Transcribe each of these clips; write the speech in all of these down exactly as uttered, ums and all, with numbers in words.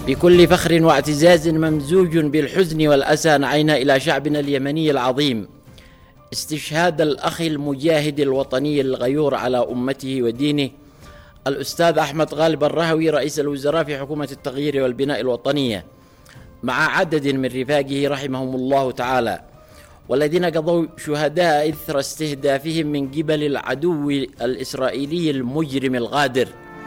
بكل فخر واعتزاز ممزوج بالحزن والأسى نعينا إلى شعبنا اليمني العظيم استشهاد الأخ المجاهد الوطني الغيور على أمته ودينه الأستاذ أحمد غالب الرهوي رئيس الوزراء في حكومة التغيير والبناء الوطنية مع عدد من رفاقه رحمهم الله تعالى، والذين قضوا شهداء إثر استهدافهم من قبل العدو الإسرائيلي المجرم الغادر.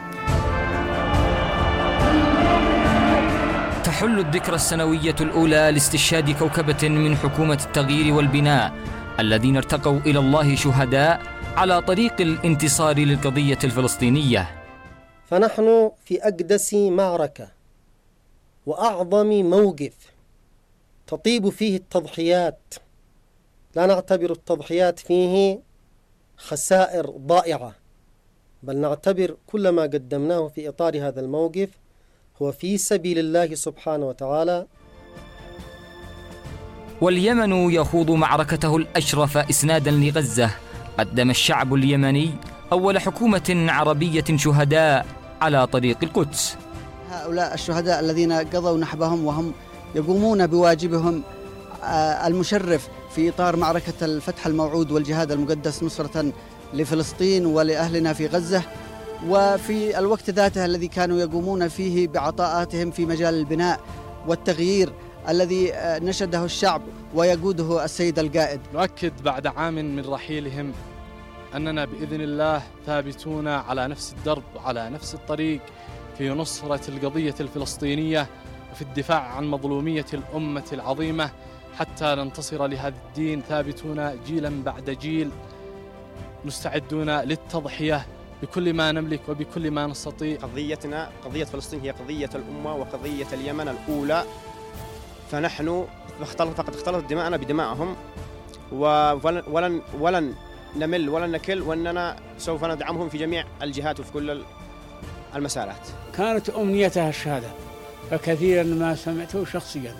تحل الذكرى السنوية الأولى لاستشهاد كوكبة من حكومة التغيير والبناء الذين ارتقوا إلى الله شهداء على طريق الانتصار للقضية الفلسطينية. فنحن في أقدس معركة وأعظم موقف تطيب فيه التضحيات، لا نعتبر التضحيات فيه خسائر ضائعة، بل نعتبر كل ما قدمناه في إطار هذا الموقف هو في سبيل الله سبحانه وتعالى. واليمن يخوض معركته الأشرف إسنادا لغزة. قدم الشعب اليمني أول حكومة عربية شهداء على طريق القدس. هؤلاء الشهداء الذين قضوا نحبهم وهم يقومون بواجبهم المشرف في إطار معركة الفتح الموعود والجهاد المقدس نصرة لفلسطين ولأهلنا في غزة، وفي الوقت ذاته الذي كانوا يقومون فيه بعطاءاتهم في مجال البناء والتغيير الذي نشده الشعب ويقوده السيد القائد. نؤكد بعد عام من رحيلهم أننا بإذن الله ثابتون على نفس الدرب وعلى نفس الطريق في نصرة القضية الفلسطينية وفي الدفاع عن مظلومية الأمة العظيمة حتى ننتصر لهذا الدين، ثابتون جيلا بعد جيل مستعدون للتضحية بكل ما نملك وبكل ما نستطيع. قضيتنا قضية فلسطين هي قضية الأمة وقضية اليمن الأولى، فنحن فقد اختلطت دماءنا بدمائهم ولن ولن نمل ولن نكل، وأننا سوف ندعمهم في جميع الجهات وفي كل المسارات. كانت أمنيتها الشهادة، فكثيرا ما سمعته شخصيا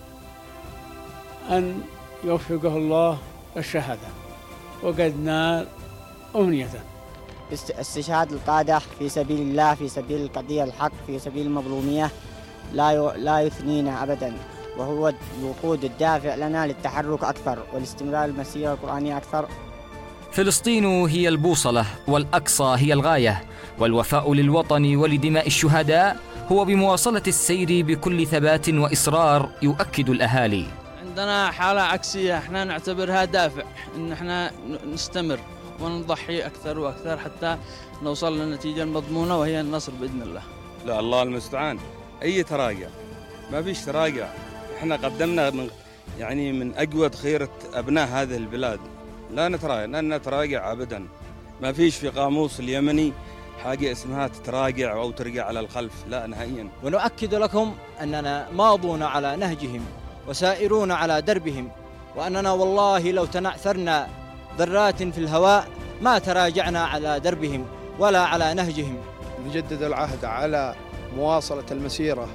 أن يوفقه الله الشهادة، وقد نال أمنيته. استشهاد القادة في سبيل الله، في سبيل القضية الحق، في سبيل المظلومية لا لا يثنينا أبدا، وهو الوقود الدافع لنا للتحرك أكثر والاستمرار المسيرة القرآنية أكثر. فلسطين هي البوصلة والأقصى هي الغاية، والوفاء للوطن ولدماء الشهداء هو بمواصلة السير بكل ثبات وإصرار، يؤكد الأهالي. عندنا حالة عكسية، احنا نعتبرها دافع ان احنا نستمر ونضحي أكثر وأكثر حتى نوصل للنتيجة المضمونة وهي النصر بإذن الله. لا الله المستعان، أي تراجع ما فيش تراجع، احنا قدمنا من يعني من أقوى خيرة أبناء هذه البلاد، لا نتراجع لن نتراجع أبدا، ما فيش في قاموس اليمني حاجة اسمها تتراجع أو ترجع على الخلف، لا نهائيا. ونؤكد لكم أننا ماضون على نهجهم وسائرون على دربهم، وأننا والله لو تنعثرنا ذرات في الهواء ما تراجعنا على دربهم ولا على نهجهم. نجدد العهد على مواصلة المسيرة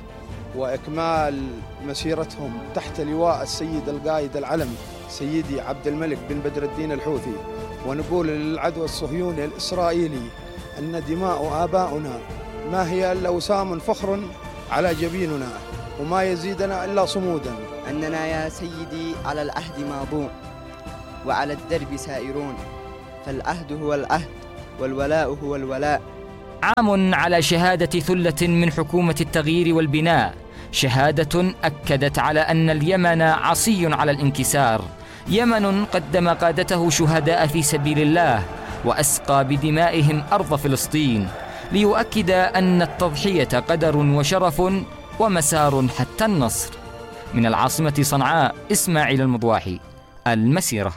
وإكمال مسيرتهم تحت لواء السيد القائد العلم سيدي عبد الملك بن بدر الدين الحوثي، ونقول للعدو الصهيوني الإسرائيلي أن دماء آبائنا ما هي إلا وسام فخر على جبيننا وما يزيدنا إلا صمودا. أننا يا سيدي على العهد ماضون وعلى الدرب سائرون، فالعهد هو العهد والولاء هو الولاء. عام على شهادة ثلة من حكومة التغيير والبناء، شهادة أكدت على أن اليمن عصي على الانكسار، يمن قدم قادته شهداء في سبيل الله وأسقى بدمائهم أرض فلسطين، ليؤكد أن التضحية قدر وشرف ومسار حتى النصر. من العاصمة صنعاء، إسماعيل المضواحي، المسيرة.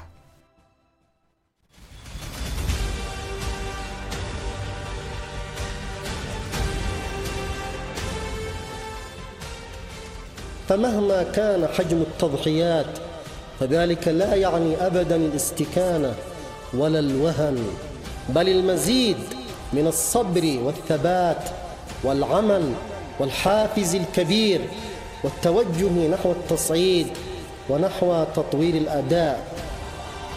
فمهما كان حجم التضحيات فذلك لا يعني أبدا الاستكانة ولا الوهن، بل المزيد من الصبر والثبات والعمل والحافز الكبير والتوجه نحو التصعيد ونحو تطوير الأداء